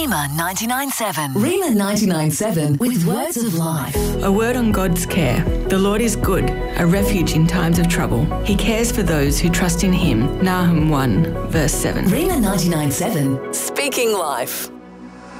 Rima 99.7. Rima 99.7 with words of life. A word on God's care. The Lord is good, a refuge in times of trouble. He cares for those who trust in him. Nahum 1, verse 7. Rima 99.7. Speaking life.